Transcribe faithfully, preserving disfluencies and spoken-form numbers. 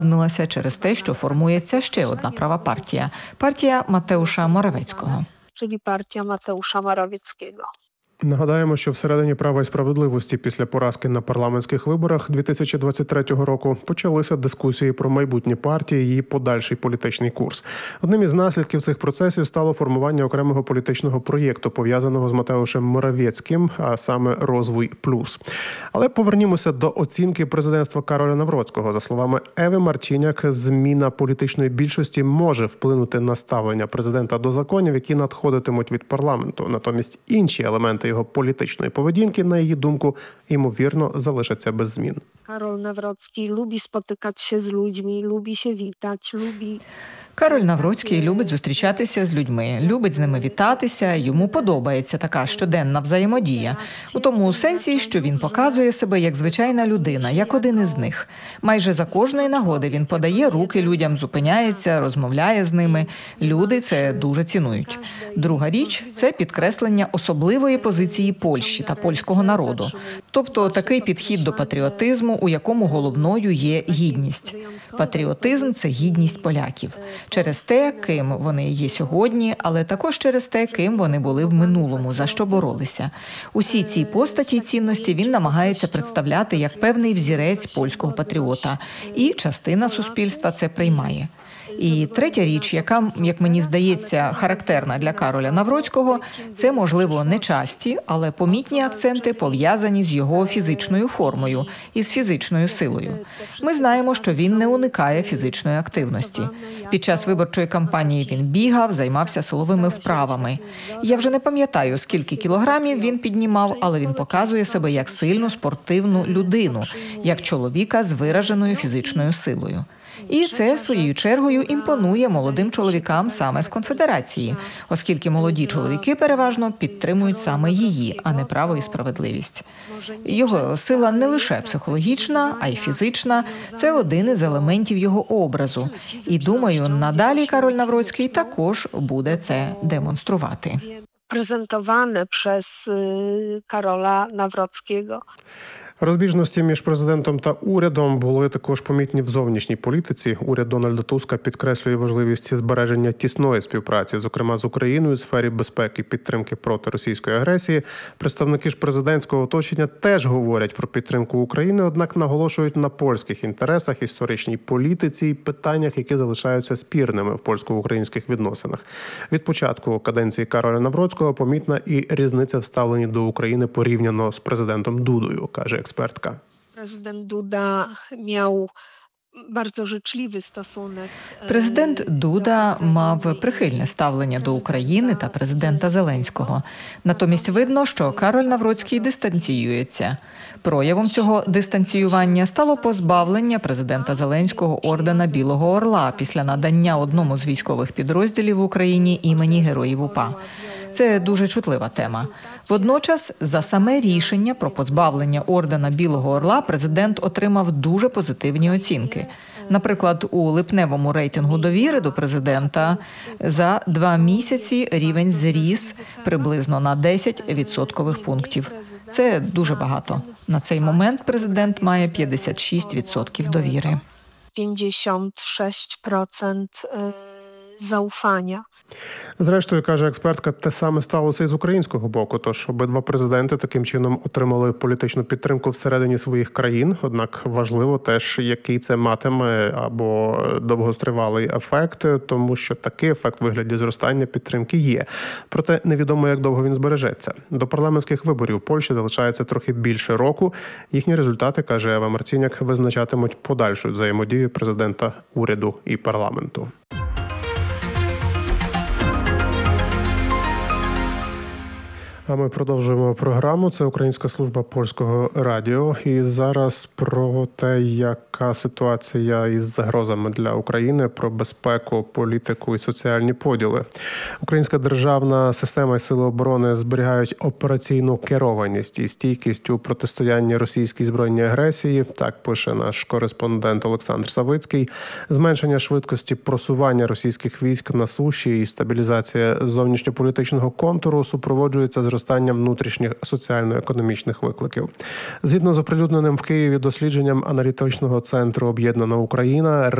ускладнилася через те, що формується ще одна права партія – партія Матеуша Моравецького. Czyli partia Mateusza Morawieckiego. Нагадаємо, що всередині «Права і справедливості» після поразки на парламентських виборах дві тисячі двадцять третього року почалися дискусії про майбутнє партії і її подальший політичний курс. Одним із наслідків цих процесів стало формування окремого політичного проєкту, пов'язаного з Матеушем Моравецьким, а саме «Розвой плюс». Але повернімося до оцінки президентства Кароля Навроцького. За словами Еви Марчиняк, зміна політичної більшості може вплинути на ставлення президента до законів, які надходитимуть від парламенту. Натомість інші елементи його політичної поведінки, на її думку, ймовірно, залишаться без змін. Karol Nawrocki lubi spotykać się z ludźmi, lubi się witać, lubi... Кароль Навроцький любить зустрічатися з людьми, любить з ними вітатися, йому подобається така щоденна взаємодія. У тому сенсі, що він показує себе як звичайна людина, як один із них. Майже за кожної нагоди він подає руки людям, зупиняється, розмовляє з ними. Люди це дуже цінують. Друга річ – це підкреслення особливої позиції Польщі та польського народу. Тобто такий підхід до патріотизму, у якому головною є гідність. Патріотизм – це гідність поляків. Через те, ким вони є сьогодні, але також через те, ким вони були в минулому, за що боролися. Усі ці постаті й цінності він намагається представляти як певний взірець польського патріота. І частина суспільства це приймає. І третя річ, яка, як мені здається, характерна для Кароля Навроцького, це, можливо, нечасті, але помітні акценти, пов'язані з його фізичною формою і з фізичною силою. Ми знаємо, що він не уникає фізичної активності. Під час виборчої кампанії він бігав, займався силовими вправами. Я вже не пам'ятаю, скільки кілограмів він піднімав, але він показує себе як сильну спортивну людину, як чоловіка з вираженою фізичною силою. І це, своєю чергою, імпонує молодим чоловікам саме з конфедерації, оскільки молоді чоловіки переважно підтримують саме її, а не право і справедливість. Його сила не лише психологічна, а й фізична – це один із елементів його образу. І, думаю, надалі Кароль Навроцький також буде це демонструвати. Prezentowane przez Karola Nawrockiego. Розбіжності між президентом та урядом були також помітні в зовнішній політиці. Уряд Дональда Туска підкреслює важливість збереження тісної співпраці, зокрема з Україною у сфері безпеки і підтримки проти російської агресії. Представники ж президентського оточення теж говорять про підтримку України, однак наголошують на польських інтересах, історичній політиці і питаннях, які залишаються спірними в польсько-українських відносинах. Від початку каденції Кароля Навроцького помітна і різниця в ставленні до України порівняно з президентом Дудою, каже експерт. Експертка. Президент Дуда мав bardzo życzliwy stosunek. Президент Дуда мав прихильне ставлення до України та президента Зеленського. Натомість видно, що Кароль Навроцький дистанціюється. Проявом цього дистанціювання стало позбавлення президента Зеленського ордена Білого Орла після надання одному з військових підрозділів в Україні імені Героїв УПА. Це дуже чутлива тема. Водночас, за саме рішення про позбавлення ордена Білого Орла президент отримав дуже позитивні оцінки. Наприклад, у липневому рейтингу довіри до президента за два місяці рівень зріс приблизно на десять відсоткових пунктів. Це дуже багато. На цей момент президент має п'ятдесят шість відсотків довіри. п'ятдесят шість відсотків заufania. Зрештою, каже експертка, те саме сталося і з українського боку. Тож обидва президенти таким чином отримали політичну підтримку всередині своїх країн. Однак важливо теж, який це матиме або довготривалий ефект, тому що такий ефект в вигляді зростання підтримки є. Проте невідомо, як довго він збережеться. До парламентських виборів в Польщі залишається трохи більше року. Їхні результати, каже Ева Марчиняк, визначатимуть подальшу взаємодію президента, уряду і парламенту. А ми продовжуємо програму. Це Українська служба Польського радіо. І зараз про те, яка ситуація із загрозами для України, про безпеку, політику і соціальні поділи. Українська державна система і сили оборони зберігають операційну керованість і стійкість у протистоянні російській збройній агресії. Так пише наш кореспондент Олександр Савицький. Зменшення швидкості просування російських військ на суші і стабілізація зовнішньополітичного контуру супроводжується з зростанням внутрішніх соціально-економічних викликів. Згідно з оприлюдненим в Києві дослідженням аналітичного центру «Об'єднана Україна»,